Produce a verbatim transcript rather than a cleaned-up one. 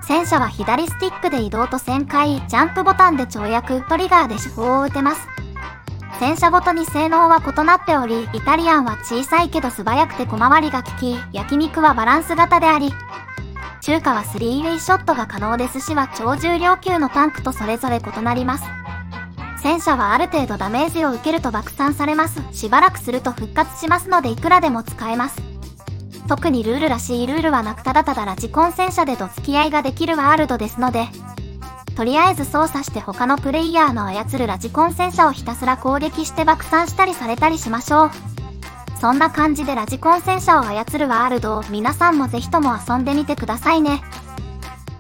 戦車は左スティックで移動と旋回、ジャンプボタンで跳躍、トリガーで手法を打てます。戦車ごとに性能は異なっており、イタリアンは小さいけど素早くて小回りが利き、焼肉はバランス型であり、中華はスリーウェイショットが可能で寿司は超重量級のタンクとそれぞれ異なります。戦車はある程度ダメージを受けると爆散されます。しばらくすると復活しますのでいくらでも使えます。特にルールらしいルールはなく、ただただラジコン戦車でと付き合いができるワールドですので、とりあえず操作して他のプレイヤーの操るラジコン戦車をひたすら攻撃して爆散したりされたりしましょう。そんな感じでラジコン戦車を操るワールドを皆さんもぜひとも遊んでみてくださいね。